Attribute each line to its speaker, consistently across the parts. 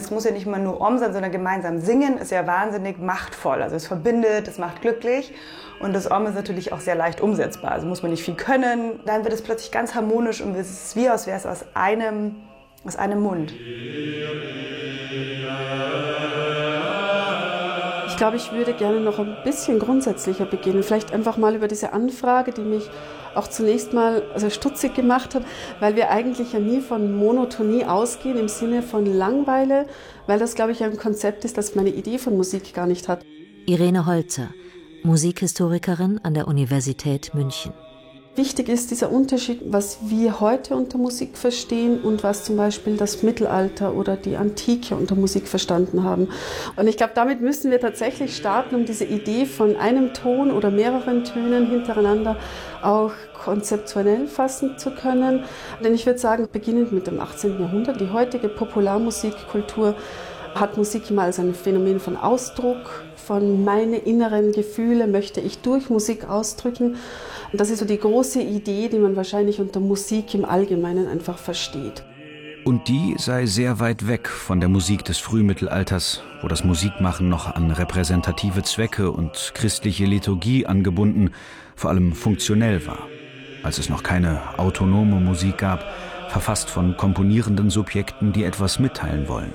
Speaker 1: es muss ja nicht immer nur Om sein, sondern gemeinsam singen ist ja wahnsinnig machtvoll. Also es verbindet, es macht glücklich und das Om ist natürlich auch sehr leicht umsetzbar. Also muss man nicht viel können, dann wird es plötzlich ganz harmonisch und es ist wie als wäre es aus einem Mund.
Speaker 2: Ich glaube, ich würde gerne noch ein bisschen grundsätzlicher beginnen. Vielleicht einfach mal über diese Anfrage, die mich auch zunächst mal stutzig gemacht hat, weil wir eigentlich ja nie von Monotonie ausgehen im Sinne von Langeweile, weil das, glaube ich, ein Konzept ist, das meine Idee von Musik gar nicht hat.
Speaker 3: Irene Holzer, Musikhistorikerin an der Universität München.
Speaker 2: Wichtig ist dieser Unterschied, was wir heute unter Musik verstehen und was zum Beispiel das Mittelalter oder die Antike unter Musik verstanden haben. Und ich glaube, damit müssen wir tatsächlich starten, um diese Idee von einem Ton oder mehreren Tönen hintereinander auch konzeptionell fassen zu können. Denn ich würde sagen, beginnend mit dem 18. Jahrhundert, die heutige Popularmusikkultur hat Musik immer als ein Phänomen von Ausdruck, von meine inneren Gefühle möchte ich durch Musik ausdrücken. Und das ist so die große Idee, die man wahrscheinlich unter Musik im Allgemeinen einfach versteht.
Speaker 4: Und die sei sehr weit weg von der Musik des Frühmittelalters, wo das Musikmachen noch an repräsentative Zwecke und christliche Liturgie angebunden, vor allem funktionell war. Als es noch keine autonome Musik gab, verfasst von komponierenden Subjekten, die etwas mitteilen wollen.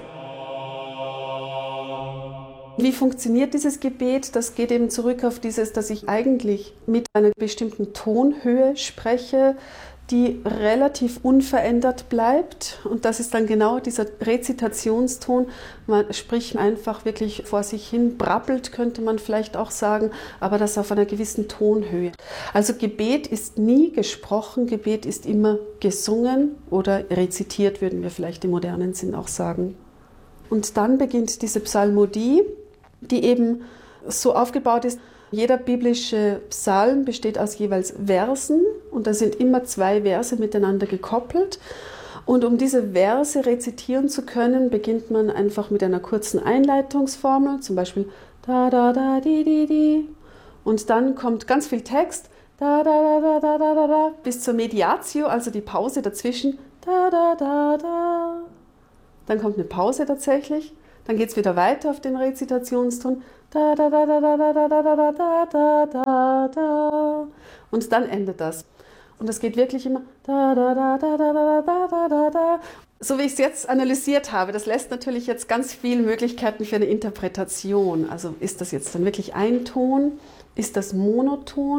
Speaker 2: Wie funktioniert dieses Gebet? Das geht eben zurück auf dieses, dass ich eigentlich mit einer bestimmten Tonhöhe spreche, die relativ unverändert bleibt. Und das ist dann genau dieser Rezitationston. Man spricht einfach wirklich vor sich hin, brabbelt könnte man vielleicht auch sagen, aber das auf einer gewissen Tonhöhe. Also Gebet ist nie gesprochen, Gebet ist immer gesungen oder rezitiert, würden wir vielleicht im modernen Sinn auch sagen. Und dann beginnt diese Psalmodie, die eben so aufgebaut ist. Jeder biblische Psalm besteht aus jeweils Versen und da sind immer 2 Verse miteinander gekoppelt. Und um diese Verse rezitieren zu können, beginnt man einfach mit einer kurzen Einleitungsformel, zum Beispiel da da da di di di. Und dann kommt ganz viel Text, da da da da da da da, bis zur Mediatio, also die Pause dazwischen, da da da da. Dann kommt eine Pause tatsächlich. Dann geht es wieder weiter auf den Rezitationston. Da, da, da, da, da, da, da, da, da, da, da, da. Und dann endet das. Und es geht wirklich immer da, da, da, da, da, da, da, da, da, da. So wie ich es jetzt analysiert habe, das lässt natürlich jetzt ganz viele Möglichkeiten für eine Interpretation. Also ist das jetzt dann wirklich ein Ton? Ist das monoton?